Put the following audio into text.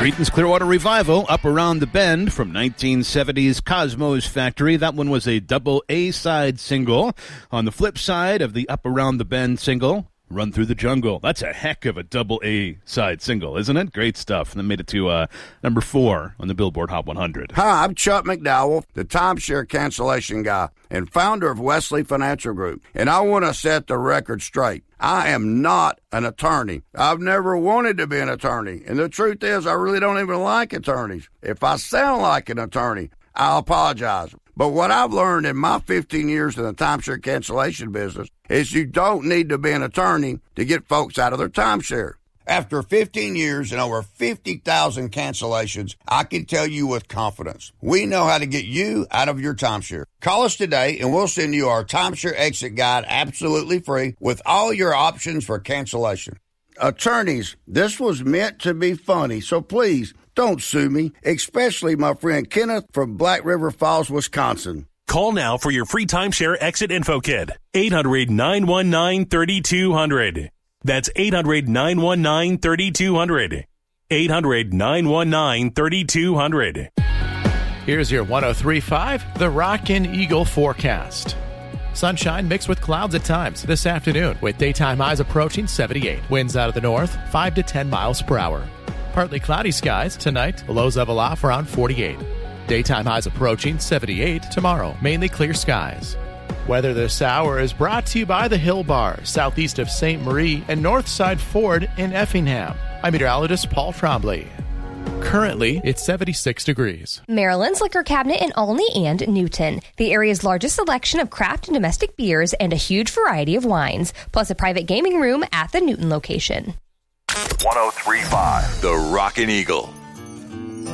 Creedence Clearwater Revival, Up Around the Bend from 1970's Cosmos Factory. That one was a double A-side single. On the flip side of the Up Around the Bend single, Run Through the Jungle. That's a heck of a double A-side single, isn't it? Great stuff. And then made it to number 4 on the Billboard Hot 100. Hi, I'm Chuck McDowell, the timeshare cancellation guy and founder of Wesley Financial Group. And I want to set the record straight. I am not an attorney. I've never wanted to be an attorney. And the truth is, I really don't even like attorneys. If I sound like an attorney, I'll apologize. But what I've learned in my 15 years in the timeshare cancellation business is you don't need to be an attorney to get folks out of their timeshare. After 15 years and over 50,000 cancellations, I can tell you with confidence, we know how to get you out of your timeshare. Call us today and we'll send you our timeshare exit guide absolutely free with all your options for cancellation. Attorneys, this was meant to be funny, so please don't sue me, especially my friend Kenneth from Black River Falls, Wisconsin. Call now for your free timeshare exit info kit. 800-919-3200. That's 800-919-3200. 800-919-3200. Here's your 103.5, the Rockin' Eagle forecast. Sunshine mixed with clouds at times this afternoon, with daytime highs approaching 78. Winds out of the north, 5 to 10 miles per hour. Partly cloudy skies tonight, lows level off around 48. Daytime highs approaching 78 tomorrow, mainly clear skies. Weather this hour is brought to you by the Hill Bar, southeast of St. Marie and Northside Ford in Effingham. I'm meteorologist Paul Trombley. Currently, it's 76 degrees. Maryland's Liquor Cabinet in Olney and Newton. The area's largest selection of craft and domestic beers and a huge variety of wines, plus a private gaming room at the Newton location. 103.5, the Rockin' Eagle.